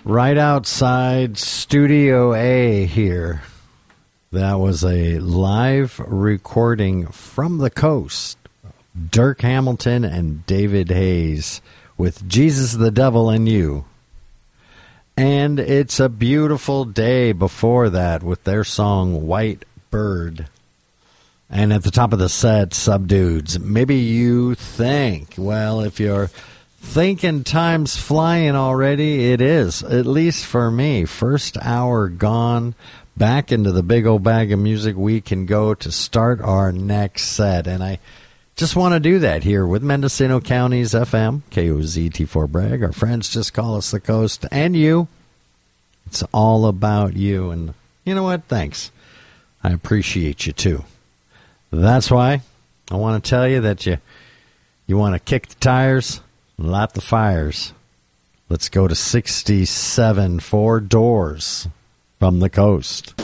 Right outside Studio A here. That was a live recording from the coast. Dirk Hamilton and David Hayes with Jesus, the Devil, and You. And It's a Beautiful Day before that with their song White Bird. And at the top of the set, Subdudes. Maybe you think, well, if you're thinking time's flying already, it is, at least for me. First hour gone. Back into the big old bag of music we can go to start our next set. And I just want to do that here with Mendocino County's FM, KOZT4 Bragg. Our friends just call us the Coast. And you. It's all about you. And you know what? Thanks. I appreciate you, too. That's why I want to tell you that you want to kick the tires, light the fires. Let's go to 67 4 Doors from the Coast.